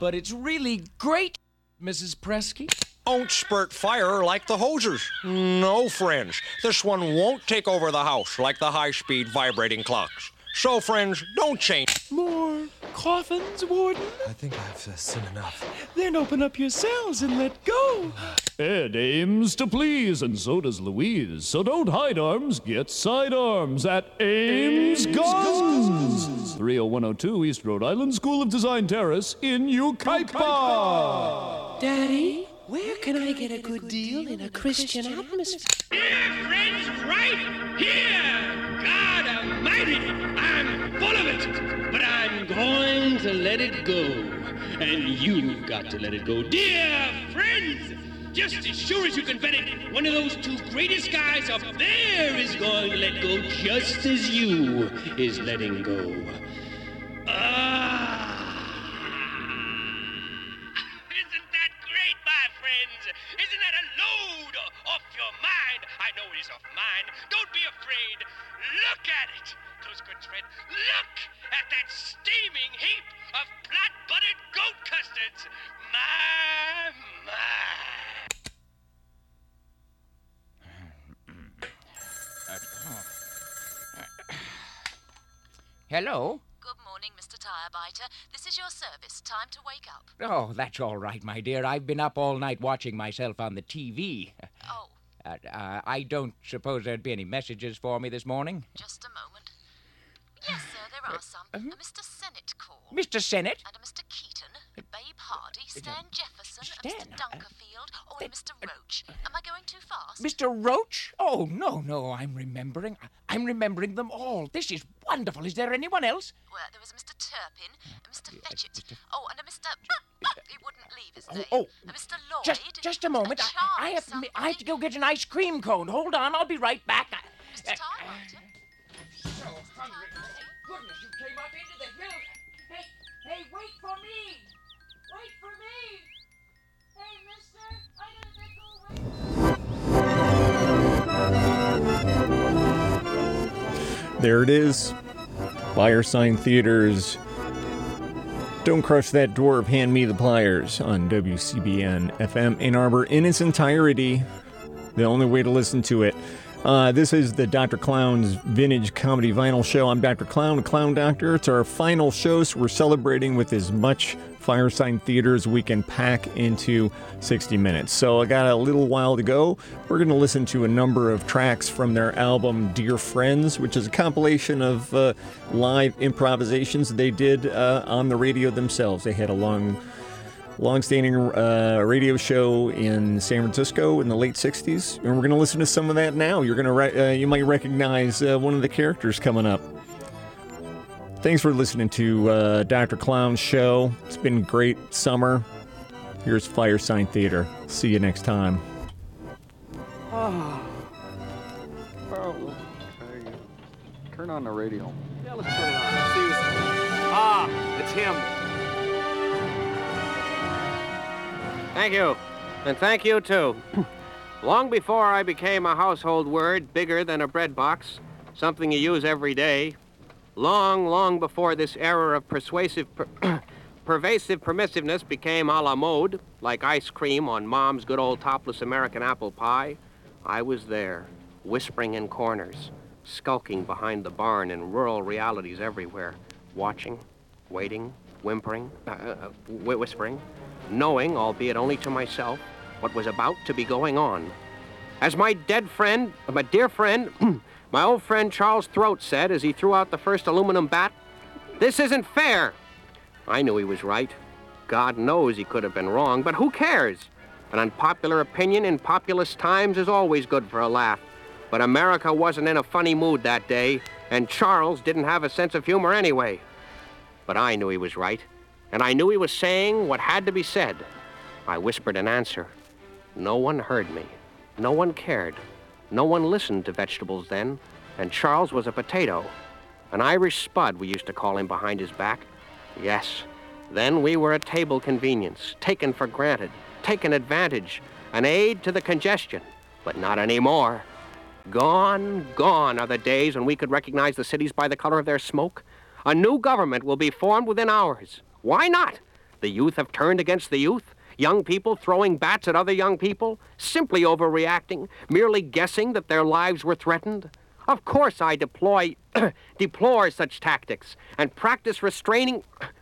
but it's really great, Mrs. Presky. Don't spurt fire like the hosers. No, friends, this one won't take over the house like the high-speed vibrating clocks. So, friends, don't change. More coffins, Warden? I think I've seen enough. Then open up your cells and let go. Ed aims to please, and so does Louise. So don't hide arms, get sidearms at Ames Guns. 30102 East Rhode Island School of Design Terrace in Yucaipa. Daddy, where can I get a good deal in a Christian atmosphere? Here, friends, right here! God Almighty, I'm full of it, but I'm going to let it go. And you've got to let it go. Dear friends, just as sure as you can bet it, one of those two greatest guys up there is going to let go just as you is letting go. Isn't that great, my friends? Isn't that a load off your mind? I know it is off mine. Don't be afraid. Look at it. Close, good friend. Look at that steaming heap of flat-buttered goat custards. My. Hello? Good morning, Mr. Tirebiter. This is your service. Time to wake up. Oh, that's all right, my dear. I've been up all night watching myself on the TV. Oh. I don't suppose there'd be any messages for me this morning? Just a moment. Yes, sir, there are some. A Mr. Sennett called. Mr. Sennett? And a Mr. Keaton, Babe Hardy, Stan Jefferson, Stan? a Mr. Dunkerfield, and a Mr. Roach. Am I going too fast? Mr. Roach? Oh, no, I'm remembering them all. This is wonderful. Is there anyone else? Well, there was a Mr. Turpin, a Mr. Fetchit, and a Mr. He wouldn't leave his name. A Mr. Lloyd. Just a moment. I have to go get an ice cream cone. Hold on, I'll be right back. Mr. Tirebiter. So hungry. Goodness, you came up into the hills. Hey, wait for me. Wait for me. Hey, mister, I gotta go. There it is. Firesign Theater's Don't Crush That Dwarf, Hand Me the Pliers on WCBN FM Ann Arbor in its entirety. The only way to listen to it. This is the Dr. Clown's Vintage Comedy Vinyl Show. I'm Dr. Clown, the Clown Doctor. It's our final show, so we're celebrating with as much Firesign Theater as we can pack into 60 minutes. So I got a little while to go. We're going to listen to a number of tracks from their album Dear Friends, which is a compilation of live improvisations they did on the radio themselves. They had a long-standing radio show in San Francisco in the late 60s, and we're going to listen to some of that now. You might recognize one of the characters coming up. Thanks for listening to Dr. Clown's show. It's been a great summer. Here's Firesign Theater. See you next time. Oh. Turn on the radio. Yeah, let's put it on. See who's... it's him. Thank you. And thank you, too. Long before I became a household word bigger than a bread box, something you use every day, long before this era of pervasive permissiveness became a la mode, like ice cream on Mom's good old topless American apple pie, I was there, whispering in corners, skulking behind the barn in rural realities everywhere, watching, waiting, whispering, knowing, albeit only to myself, what was about to be going on. As my dear friend, my old friend Charles Throat said as he threw out the first aluminum bat, "This isn't fair." I knew he was right. God knows he could have been wrong, but who cares? An unpopular opinion in populous times is always good for a laugh. But America wasn't in a funny mood that day, and Charles didn't have a sense of humor anyway. But I knew he was right, and I knew he was saying what had to be said. I whispered an answer. No one heard me. No one cared. No one listened to vegetables then, and Charles was a potato. An Irish spud, we used to call him behind his back. Yes, then we were a table convenience, taken for granted, taken advantage, an aid to the congestion, but not anymore. Gone are the days when we could recognize the cities by the color of their smoke. A new government will be formed within hours. Why not? The youth have turned against the youth. Young people throwing bats at other young people, simply overreacting, merely guessing that their lives were threatened. Of course I deplore such tactics and practice restraint,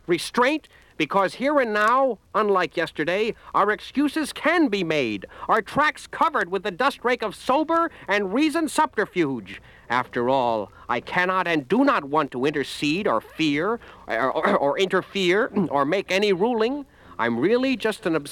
because here and now, unlike yesterday, our excuses can be made, our tracks covered with the dust rake of sober and reasoned subterfuge. After all, I cannot and do not want to intercede or fear or interfere or make any ruling. I'm really just an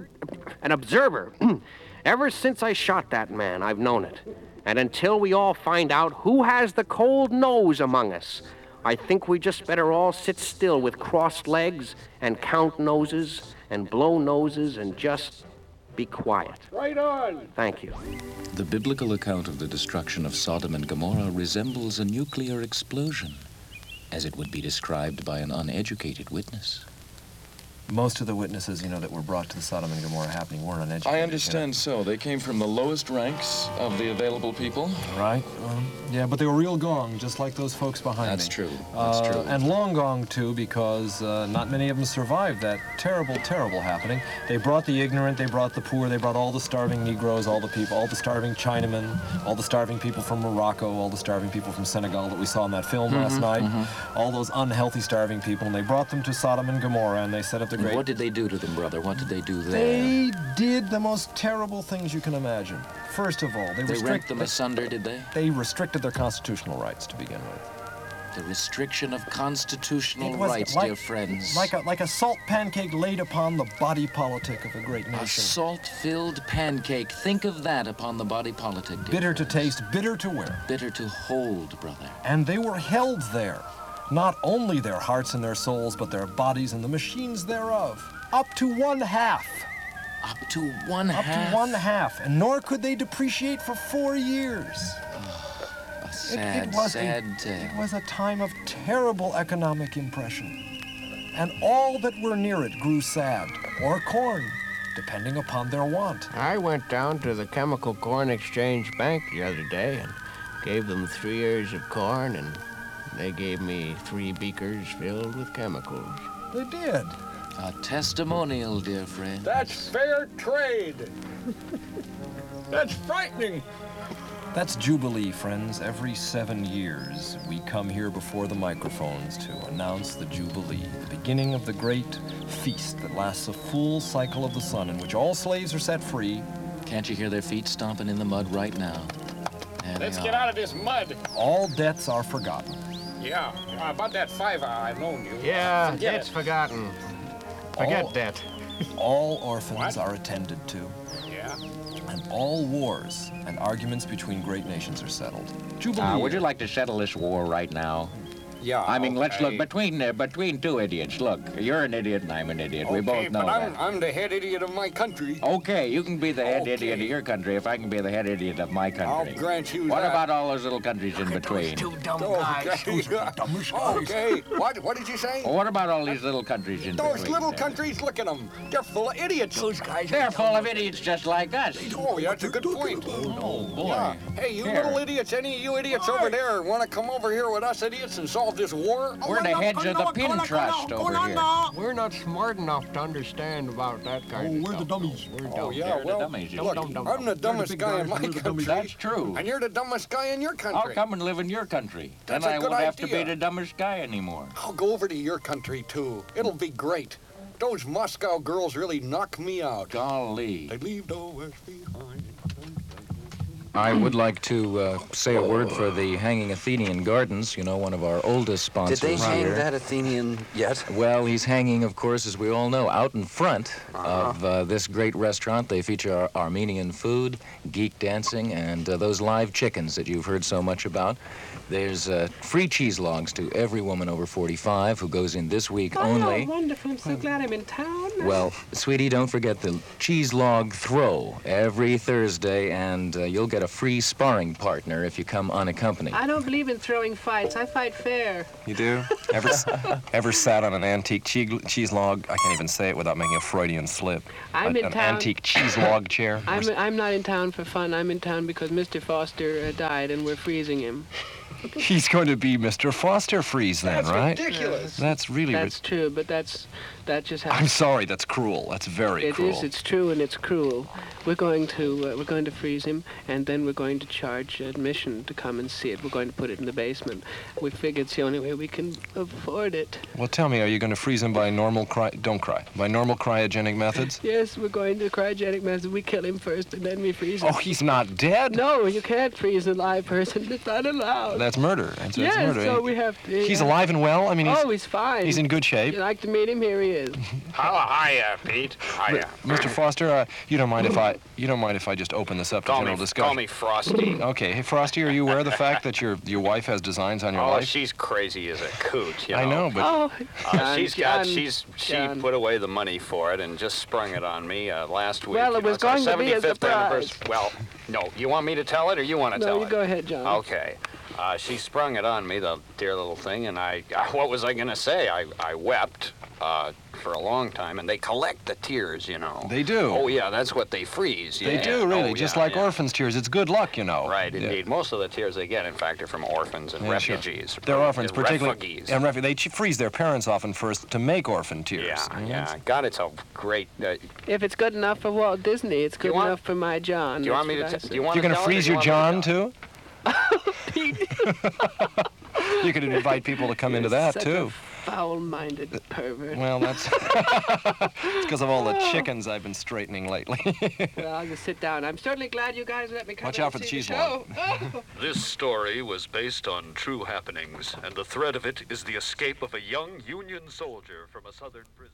observer. Ever since I shot that man, I've known it. And until we all find out who has the cold nose among us, I think we just better all sit still with crossed legs and count noses and blow noses and just be quiet. Right on. Thank you. The biblical account of the destruction of Sodom and Gomorrah resembles a nuclear explosion, as it would be described by an uneducated witness. Most of the witnesses, that were brought to the Sodom and Gomorrah happening weren't uneducated. I understand so. They came from the lowest ranks of the available people. Right. Yeah, but they were real gong, just like those folks behind That's me. true. That's true. And long gong, too, because not many of them survived that terrible, terrible happening. They brought the ignorant, they brought the poor, they brought all the starving Negroes, all the people, all the starving Chinamen, all the starving people from Morocco, all the starving people from Senegal that we saw in that film last night, all those unhealthy starving people, and they brought them to Sodom and Gomorrah, and they set up the great... What did they do to them, brother? What did they do there? They did the most terrible things you can imagine. First of all, they rent them asunder, did they? They restricted their constitutional rights to begin with. The restriction of constitutional rights, dear friends. Like a salt pancake laid upon the body politic of a great nation. A salt-filled pancake. Think of that upon the body politic, dear Bitter friends. to taste, bitter to wear. Bitter to hold, brother. And they were held there. Not only their hearts and their souls, but their bodies and the machines thereof. Up to one half. Up to one half? Up to one half. And nor could they depreciate for 4 years. A sad tale. It was a time of terrible economic impression. And all that were near it grew sad, or corn, depending upon their want. I went down to the Chemical Corn Exchange Bank the other day and gave them 3 ears of corn, and they gave me 3 beakers filled with chemicals. They did. A testimonial, dear friend. That's fair trade. That's frightening. That's Jubilee, friends. Every 7 years, we come here before the microphones to announce the Jubilee, the beginning of the great feast that lasts a full cycle of the sun, in which all slaves are set free. Can't you hear their feet stomping in the mud right now? Let's get out of this mud. All debts are forgotten. Yeah, about that $5 I've known you. Yeah, it's forgotten. Forget debt. All orphans are attended to. Yeah. And all wars and arguments between great nations are settled. Jubilee. Would you like to settle this war right now? Yeah. I mean, let's look between 2 idiots. Look, you're an idiot and I'm an idiot. We both know that. I'm the head idiot of my country. Okay, you can be the head idiot of your country if I can be the head idiot of my country. I'll grant you What that. about all those little countries in between? Two dumb guys. Okay. What did you say? Well, what about all these little countries in between? Those little countries, look at them. They're full of idiots. Those guys They're full of idiots just like us. Oh, yeah, that's a good point. Oh, boy. Yeah. Hey, you Here. little idiots, any of you idiots over there want to come over here with us idiots and solve this war? We're the heads of the pin trust over here. We're not smart enough to understand about that kind of stuff. We're the dummies. We're dumb. Oh, yeah, They're the well, dummies, you look, see. I'm the dumbest guy in my country. That's true. And you're the dumbest guy in your country. I'll come and live in your country. That's Then a I good won't have to be idea. the dumbest guy anymore. I'll go over to your country, too. It'll be great. Those Moscow girls really knock me out. Golly. They leave the West behind. I would like to say a word for the Hanging Athenian Gardens, one of our oldest sponsors Did they hang here. that Athenian yet? Well, he's hanging, of course, as we all know, out in front of this great restaurant. They feature Armenian food, geek dancing, and those live chickens that you've heard so much about. There's free cheese logs to every woman over 45 who goes in this week only. Oh, wonderful. I'm so glad I'm in town. Well, sweetie, don't forget the cheese log throw every Thursday, and you'll get a free sparring partner if you come unaccompanied. I don't believe in throwing fights. I fight fair. You do? Ever sat on an antique cheese log? I can't even say it without making a Freudian slip. I'm in an town. antique cheese log chair. I'm not in town for fun. I'm in town because Mr. Foster died and we're freezing him. He's going to be Mr. Foster Freeze then, right? ridiculous. That's really That's true, but that just happens. I'm sorry, that's cruel. That's very cruel. It is. It's true, and it's cruel. We're going to freeze him, and then we're going to charge admission to come and see it. We're going to put it in the basement. We figured it's the only way we can afford it. Well, tell me, are you going to freeze him by normal don't cry. By normal cryogenic methods? Yes, we're going to cryogenic method. We kill him first, and then we freeze him. Oh, he's not dead? No, you can't freeze a live person. It's not allowed. That's murder. That's murder. So we have to. He's alive and well? I mean, he's fine. He's in good shape. You like to meet him? Here he is. Hiya, Pete. Hiya. Mr. Foster, you don't mind if I just open this up to general discussion? Call me Frosty. Okay. Hey, Frosty, are you aware of the fact that your wife has designs on your life? Oh, she's crazy as a coot, you know. I know, but she put away the money for it and just sprung it on me last week. Well, it was going to be a surprise. Well, no, you want me to tell it or you want to tell it? No, you go ahead, John. Okay. She sprung it on me, the dear little thing, and what was I going to say? I wept for a long time, and they collect the tears, you know. They do. Oh, yeah, that's what they freeze. Yeah. They do, really, oh, just yeah, like orphans' tears. It's good luck, you know. Right, indeed. Most of the tears they get, in fact, are from orphans and refugees. Sure. They're orphans, particularly. Refugees. And they freeze their parents often first to make orphan tears. Yeah. God, it's a great... if it's good enough for Walt Disney, it's good enough for my John. Do you want me to... You're going to freeze your John, too? You could invite people to come into that, too. Foul-minded pervert. Well, that's it's because of all the chickens I've been straightening lately. Well, I'll just sit down. I'm certainly glad you guys let me come. Watch out for the cheese log. This story was based on true happenings, and the thread of it is the escape of a young Union soldier from a southern prison.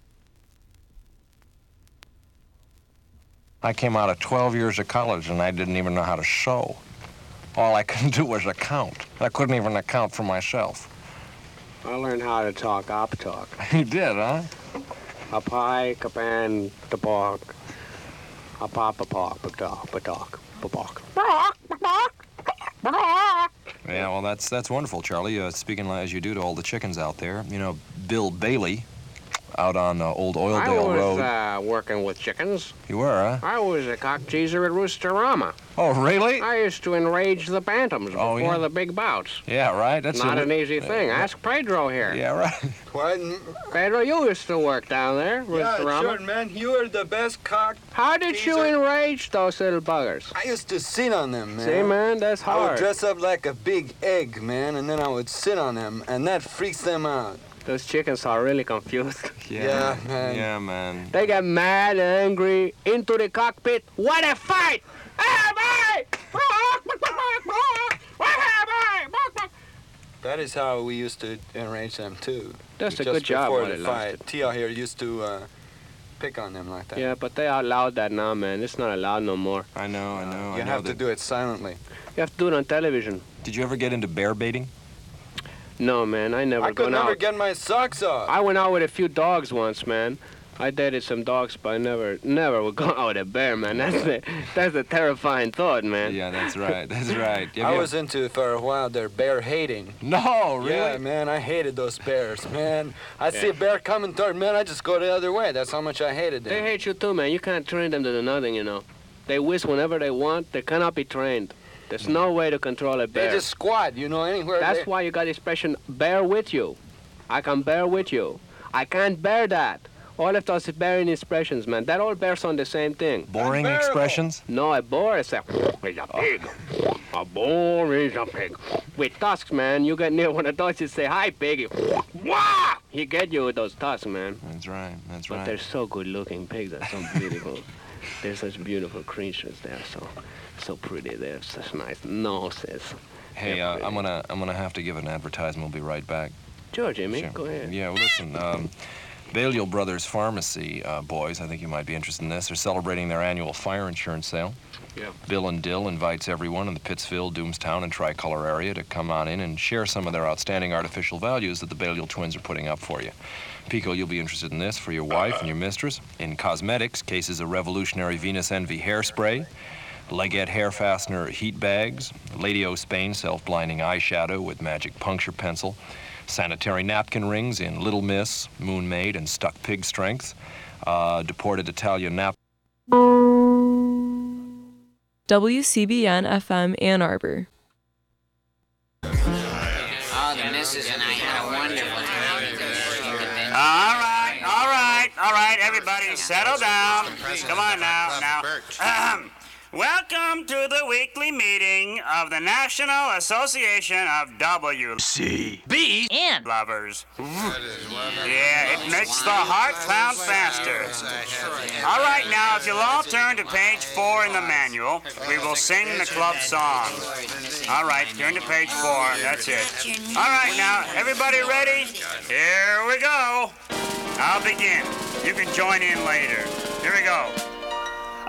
I came out of 12 years of college, and I didn't even know how to sew. All I could do was account. I couldn't even account for myself. I learned how to talk op talk. You did, huh? A pie, a pan, the pork. A pop, a pop, a talk, a talk, a talk. Yeah, well, that's wonderful, Charlie. Speaking as you do to all the chickens out there. You know, Bill Bailey, out on Old Oildale Road. I was working with chickens. You were, huh? I was a cock teaser at Roosterama. Oh, really? I used to enrage the bantams before the big bouts. Yeah, right. That's not an easy thing. Ask Pedro here. Yeah, right. What? Pedro, you used to work down there, Roosterama. Yeah, sure, man. You are the best cock. How did you enrage those little buggers? I used to sit on them, man. See, man, that's hard. I would dress up like a big egg, man, and then I would sit on them, and that freaks them out. Those chickens are really confused. Yeah, man. Yeah, man. They get mad, angry, into the cockpit. What a fight! That is how we used to enrage them, too. That's a good job. Before the fight, Tia here used to pick on them like that. Yeah, but they outlawed that now, man. It's not allowed no more. I know. You have to do it silently. You have to do it on television. Did you ever get into bear baiting? No, man, I never I could gone never out. get my socks off. I went out with a few dogs once, man. I dated some dogs, but I never would go out with a bear, man. That's a terrifying thought, man. Yeah, that's right. That's right. I was into for a while their bear hating. No, really? Yeah, man, I hated those bears, man. I see a bear coming toward me, man, I just go the other way. That's how much I hated them. They hate you too, man. You can't train them to do nothing, you know. They whiz whenever they want. They cannot be trained. There's no way to control a bear. They just squat, you know, anywhere. That's why you got the expression, bear with you. I can bear with you. I can't bear that. All of those bearing expressions, man. That all bears on the same thing. Boring expressions? No, a boar is a pig. A boar is a pig. With tusks, man, you get near one of those, you say, hi, pig. Wah! He get you with those tusks, man. That's right. That's right. But they're so good-looking pigs. They're so beautiful. They're such beautiful creatures. They're so pretty. They have such nice noses. Hey, I'm gonna have to give an advertisement. We'll be right back. Sure, Jimmy. Sure. Go ahead. Yeah, well, listen. Balliol Brothers Pharmacy, boys, I think you might be interested in this. They're celebrating their annual fire insurance sale. Yeah. Bill and Dill invites everyone in the Pittsfield, Doomstown, and Tricolor area to come on in and share some of their outstanding artificial values that the Balliol twins are putting up for you. Pico, you'll be interested in this for your wife and your mistress. In cosmetics, cases of revolutionary Venus Envy hairspray, Leggett hair fastener heat bags, Lady O Spain self-blinding eyeshadow with magic puncture pencil, sanitary napkin rings in Little Miss, Moon Maid, and Stuck Pig Strength, deported Italian nap. WCBN FM Ann Arbor. the missus and I had a wonderful time. All right, everybody, settle down. Come on now. Welcome to the weekly meeting of the National Association of WCB lovers. Yeah, it makes the heart pound faster. All right, now, if you'll all turn to page 4 in the manual, we will sing the club song. All right, turn to page 4. That's it. All right, now, everybody ready? Here we go. I'll begin. You can join in later. Here we go.